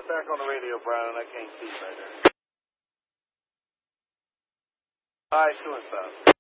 Back on the radio, Brandon. I can't see you right there. All right, 2 and south.